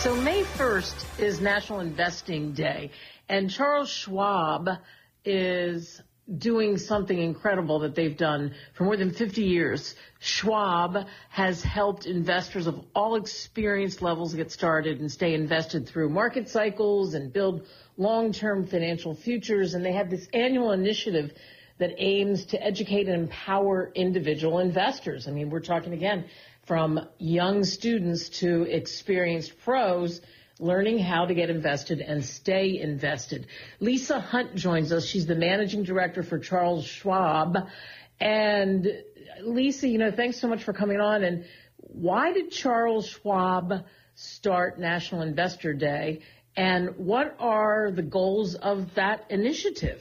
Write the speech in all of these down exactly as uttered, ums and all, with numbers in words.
So May first is National Investing Day, and Charles Schwab is doing something incredible that they've done for more than fifty years. Schwab has helped investors of all experience levels get started and stay invested through market cycles and build long-term financial futures. And they have this annual initiative that aims to educate and empower individual investors. I mean, we're talking again from young students to experienced pros, learning how to get invested and stay invested. Lisa Hunt joins us. She's the managing director for Charles Schwab. And Lisa, you know, thanks so much for coming on. And why did Charles Schwab start National Investor Day? And what are the goals of that initiative?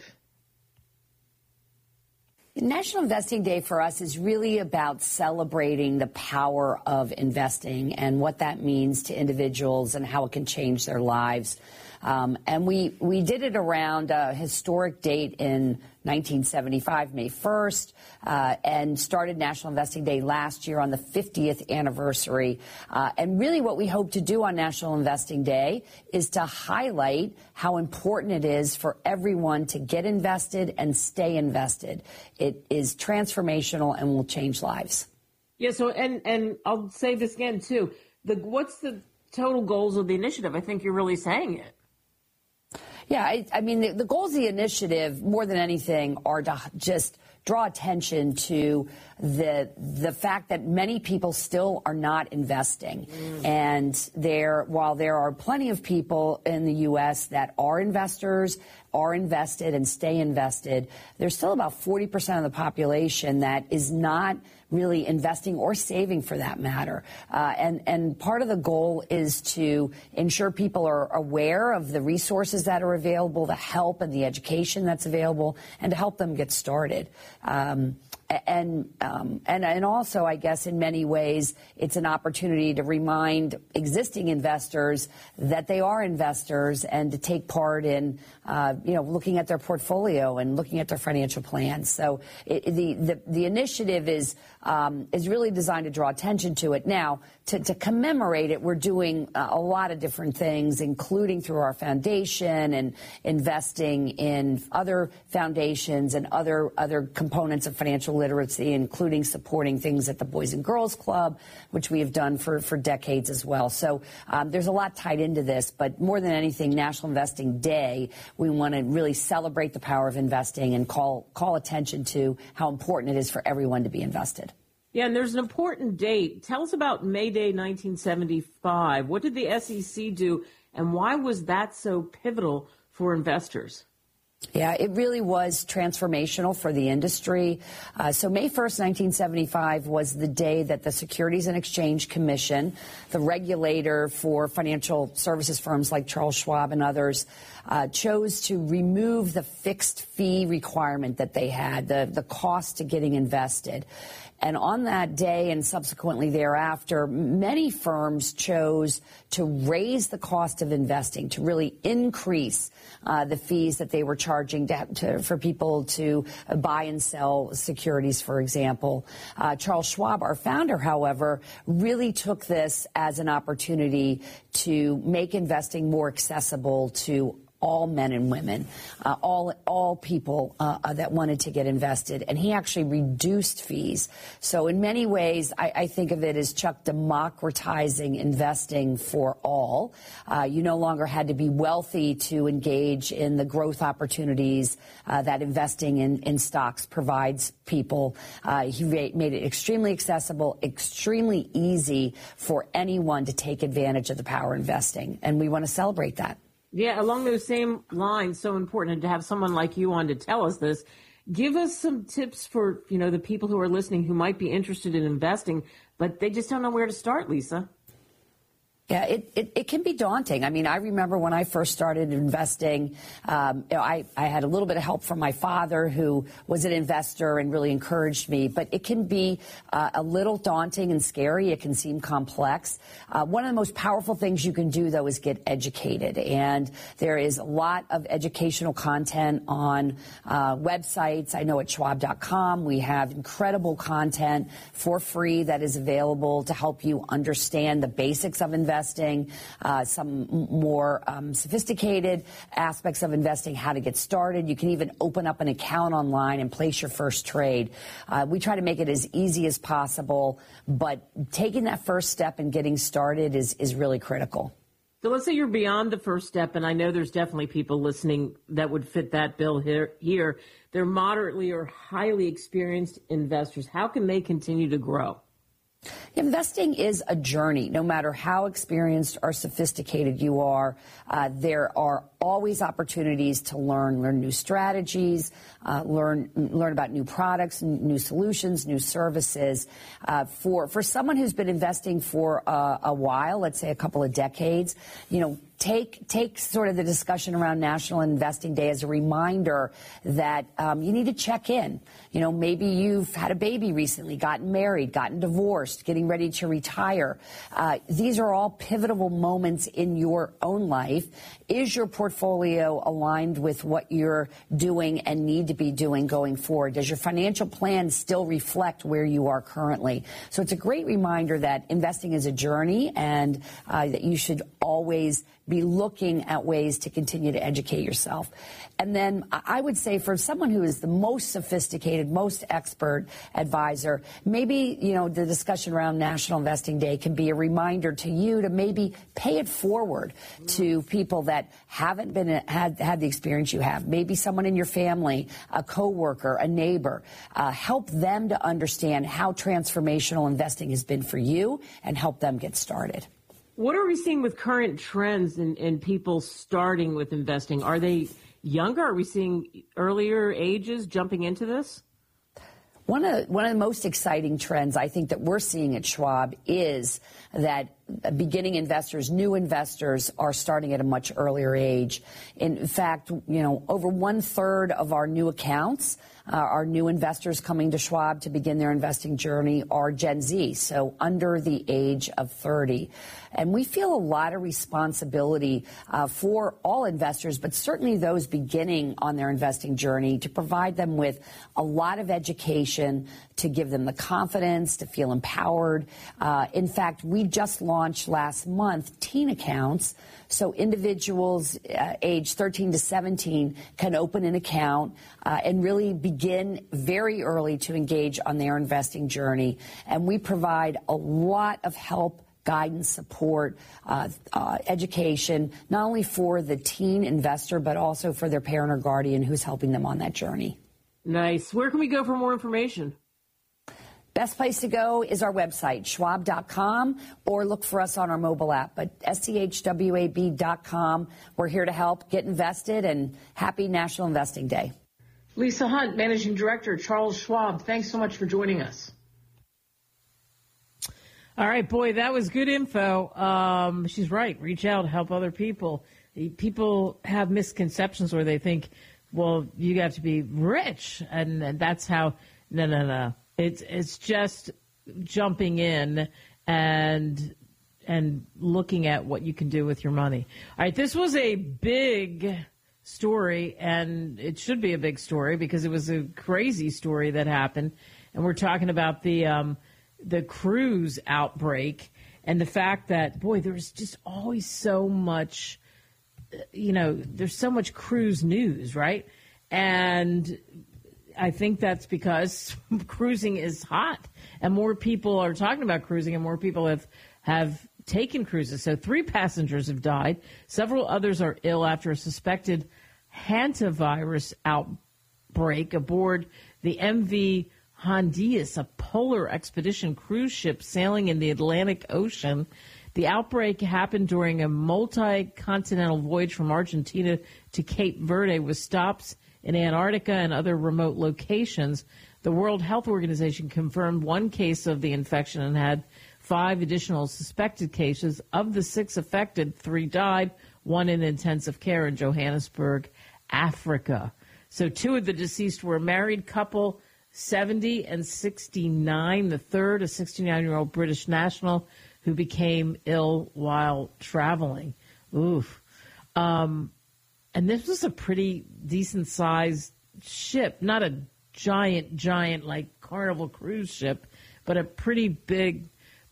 National Investing Day for us is really about celebrating the power of investing and what that means to individuals and how it can change their lives. Um, and we, we did it around a historic date in nineteen seventy-five, May first, uh, and started National Investing Day last year on the fiftieth anniversary. Uh, and really what we hope to do on National Investing Day is to highlight how important it is for everyone to get invested and stay invested. It is transformational and will change lives. Yeah, so, and, and I'll say this again, too. The, what's the total goals of the initiative? I think you're really saying it. Yeah, I, I mean, the, the goals of the initiative, more than anything, are to just draw attention to the the fact that many people still are not investing. Mm. And there, while there are plenty of people in the U S that are investors, are invested and stay invested, there's still about forty percent of the population that is not really investing or saving for that matter. Uh, and, and part of the goal is to ensure people are aware of the resources that are available, the help and the education that's available, and to help them get started. Um, And, um, and and also, I guess, in many ways, it's an opportunity to remind existing investors that they are investors and to take part in, uh, you know, looking at their portfolio and looking at their financial plans. So it, the, the the initiative is um, is really designed to draw attention to it. Now, to, to commemorate it, we're doing uh, a lot of different things, including through our foundation and investing in other foundations and other other components of financial literacy, including supporting things at the Boys and Girls Club, which we have done for, for decades as well. So um, there's a lot tied into this, but more than anything, National Investing Day, we want to really celebrate the power of investing and call call attention to how important it is for everyone to be invested. Yeah, and there's an important date. Tell us about May Day nineteen seventy-five. What did the S E C do, and why was that so pivotal for investors? Yeah, it really was transformational for the industry. Uh, so May first, nineteen seventy-five was the day that the Securities and Exchange Commission, the regulator for financial services firms like Charles Schwab and others, uh, chose to remove the fixed fee requirement that they had, the, the cost to getting invested. And on that day and subsequently thereafter, many firms chose to raise the cost of investing, to really increase uh, the fees that they were charging to, to, for people to buy and sell securities, for example. Uh, Charles Schwab, our founder, however, really took this as an opportunity to make investing more accessible to all men and women, uh, all all people uh, that wanted to get invested. And he actually reduced fees. So in many ways, I, I think of it as Chuck democratizing investing for all. Uh, you no longer had to be wealthy to engage in the growth opportunities uh, that investing in, in stocks provides people. Uh, he made it extremely accessible, extremely easy for anyone to take advantage of the power of investing. And we want to celebrate that. Yeah, along those same lines, so important to have someone like you on to tell us this. Give us some tips for, you know, the people who are listening who might be interested in investing, but they just don't know where to start, Lisa. Yeah, it, it, it can be daunting. I mean, I remember when I first started investing, um, you know, I, I had a little bit of help from my father, who was an investor and really encouraged me. But it can be uh, a little daunting and scary. It can seem complex. Uh, one of the most powerful things you can do, though, is get educated. And there is a lot of educational content on uh, websites. I know at schwab dot com we have incredible content for free that is available to help you understand the basics of investing. investing, uh, some more um, sophisticated aspects of investing, how to get started. You can even open up an account online and place your first trade. Uh, we try to make it as easy as possible, but taking that first step and getting started is, is really critical. So let's say you're beyond the first step, and I know there's definitely people listening that would fit that bill here. here. They're moderately or highly experienced investors. How can they continue to grow? Investing is a journey. No matter how experienced or sophisticated you are, uh, there are always opportunities to learn, learn new strategies, uh, learn learn about new products, new solutions, new services. Uh, for for someone who's been investing for uh, a while, let's say a couple of decades, you know, take take sort of the discussion around National Investing Day as a reminder that um, you need to check in. You know, maybe you've had a baby recently, gotten married, gotten divorced, getting ready to retire. Uh, these are all pivotal moments in your own life. Is your portfolio aligned with what you're doing and need to be doing going forward? Does your financial plan still reflect where you are currently? So it's a great reminder that investing is a journey, and uh, that you should always be looking at ways to continue to educate yourself. And then I would say for someone who is the most sophisticated, most expert advisor, maybe, you know, the discussion around National Investing Day can be a reminder to you to maybe pay it forward to people that haven't been had had the experience you have. Maybe someone in your family, a coworker, a neighbor. Uh, help them to understand how transformational investing has been for you and help them get started. What are we seeing with current trends in, in people starting with investing? Are they younger? Are we seeing earlier ages jumping into this? One of, one of the most exciting trends I think that we're seeing at Schwab is that beginning investors, new investors, are starting at a much earlier age. In fact, you know, over one third of our new accounts, uh, our new investors coming to Schwab to begin their investing journey are Gen Z, so under the age of thirty. And we feel a lot of responsibility uh, for all investors, but certainly those beginning on their investing journey, to provide them with a lot of education, to give them the confidence, to feel empowered. Uh, in fact, we just launched last month teen accounts, so individuals uh, age thirteen to seventeen can open an account uh, and really begin very early to engage on their investing journey. And we provide a lot of help, guidance, support, uh, uh, education, not only for the teen investor, but also for their parent or guardian who's helping them on that journey. Nice. Where can we go for more information? Best place to go is our website, schwab dot com, or look for us on our mobile app, but S C H W A B dot com. We're here to help. Get invested, and happy National Investing Day. Lisa Hunt, Managing Director, Charles Schwab, thanks so much for joining us. All right, boy, that was good info. Um, she's right. Reach out, help other people. People have misconceptions where they think, well, you have to be rich, and, and that's how. No, no, no. It's it's just jumping in and and looking at what you can do with your money. All right, this was a big story, and it should be a big story because it was a crazy story that happened. And we're talking about the um, the cruise outbreak and the fact that, boy, there's just always so much, you know, there's so much cruise news, right? And I think that's because cruising is hot, and more people are talking about cruising, and more people have have taken cruises. So three passengers have died. Several others are ill after a suspected hantavirus outbreak aboard the M V Hondias, a polar expedition cruise ship sailing in the Atlantic Ocean. The outbreak happened during a multi-continental voyage from Argentina to Cape Verde with stops in Antarctica and other remote locations. The World Health Organization confirmed one case of the infection and had five additional suspected cases. Of the six affected, three died, one in intensive care in Johannesburg, Africa. So two of the deceased were a married couple, seventy and sixty-nine. The third, a sixty-nine-year-old British national who became ill while traveling. Oof. Um, And this was a pretty decent-sized ship, not a giant, giant like Carnival cruise ship, but a pretty big,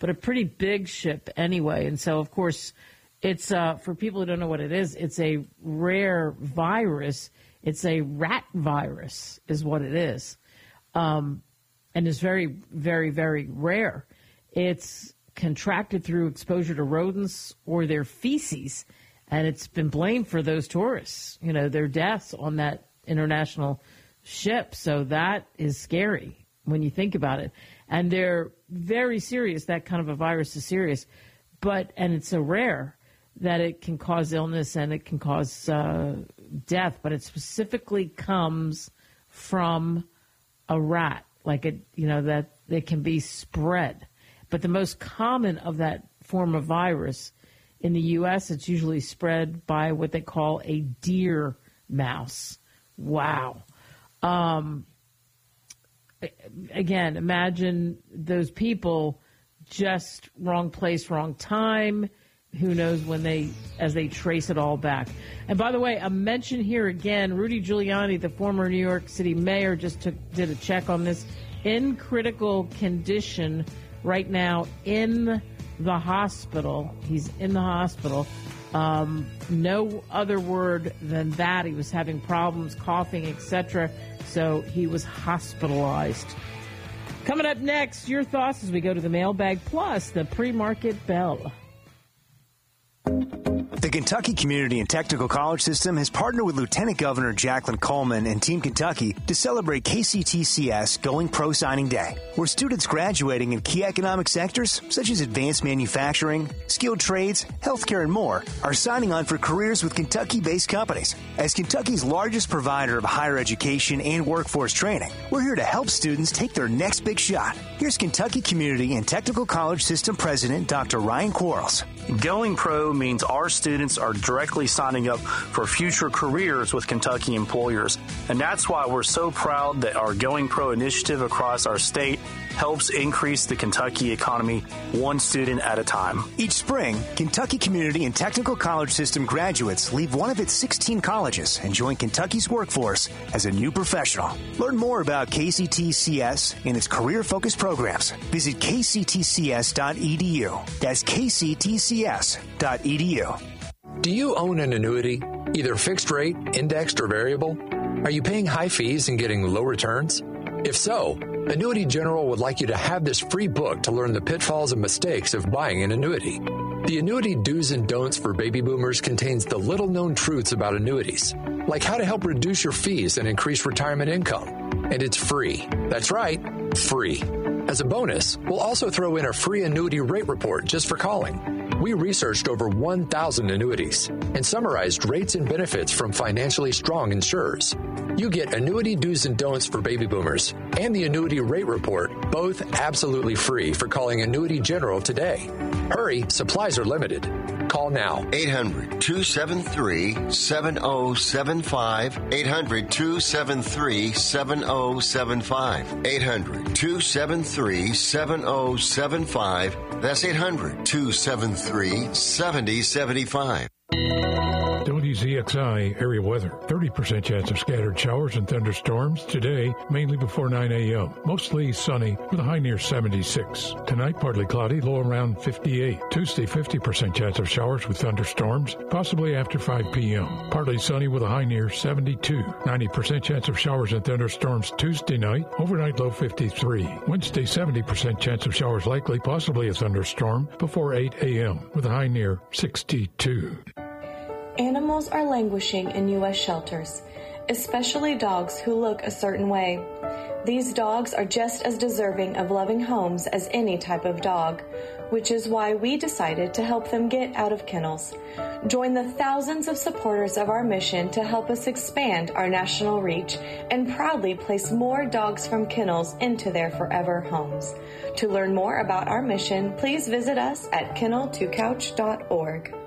but a pretty big ship anyway. And so, of course, it's uh, for people who don't know what it is, it's a rare virus. It's a rat virus is what it is. Um, and it's very, very, very rare. It's contracted through exposure to rodents or their feces, and it's been blamed for those tourists, you know, their deaths on that international ship. So that is scary when you think about it. And they're very serious. That kind of a virus is serious. But, and it's so rare that it can cause illness and it can cause uh, death. But it specifically comes from a rat, like it, you know, that it can be spread. But the most common of that form of virus in the U S, it's usually spread by what they call a deer mouse. Wow. Um, again, imagine those people, just wrong place, wrong time. Who knows when they, as they trace it all back. And by the way, a mention here again, Rudy Giuliani, the former New York City mayor, just took, did a check on this, in critical condition right now in the hospital. He's in the hospital. Um, no other word than that. He was having problems, coughing, et cetera. So he was hospitalized. Coming up next, your thoughts as we go to the mailbag, plus the pre-market bell. The Kentucky Community and Technical College System has partnered with Lieutenant Governor Jacqueline Coleman and Team Kentucky to celebrate K C T C S Going Pro Signing Day, where students graduating in key economic sectors such as advanced manufacturing, skilled trades, healthcare, and more are signing on for careers with Kentucky-based companies. As Kentucky's largest provider of higher education and workforce training, we're here to help students take their next big shot. Here's Kentucky Community and Technical College System President Doctor Ryan Quarles. Going Pro means our students are directly signing up for future careers with Kentucky employers. And that's why we're so proud that our Going Pro initiative across our state helps increase the Kentucky economy one student at a time. Each spring, Kentucky Community and Technical College System graduates leave one of its sixteen colleges and join Kentucky's workforce as a new professional. Learn more about K C T C S and its career-focused programs. Visit k c t c s dot e d u. That's k c t c s dot e d u. Do you own an annuity, either fixed rate, indexed, or variable? Are you paying high fees and getting low returns? If so, Annuity General would like you to have this free book to learn the pitfalls and mistakes of buying an annuity. The Annuity Do's and Don'ts for Baby Boomers contains the little-known truths about annuities, like how to help reduce your fees and increase retirement income. And it's free. That's right, free. As a bonus, we'll also throw in a free annuity rate report just for calling. We researched over one thousand annuities and summarized rates and benefits from financially strong insurers. You get Annuity Do's and Don'ts for Baby Boomers and the Annuity Rate Report, both absolutely free, for calling Annuity General today. Hurry, supplies are limited. Call now. eight hundred, two seven three, seven oh seven five. eight hundred, two seven three, seven oh seven five. eight hundred, two seven three, seven oh seven five. That's eight hundred, two seven three, seven oh seven five. W Z X I area weather. thirty percent chance of scattered showers and thunderstorms today, mainly before nine a.m. Mostly sunny with a high near seventy-six. Tonight, partly cloudy, low around fifty-eight. Tuesday, fifty percent chance of showers with thunderstorms, possibly after five p.m. Partly sunny with a high near seventy-two. ninety percent chance of showers and thunderstorms Tuesday night, overnight low fifty-three. Wednesday, seventy percent chance of showers likely, possibly a thunderstorm, before eight a.m. with a high near sixty-two. Animals are languishing in U S shelters, especially dogs who look a certain way. These dogs are just as deserving of loving homes as any type of dog, which is why we decided to help them get out of kennels. Join the thousands of supporters of our mission to help us expand our national reach and proudly place more dogs from kennels into their forever homes. To learn more about our mission, please visit us at kennel to couch dot org.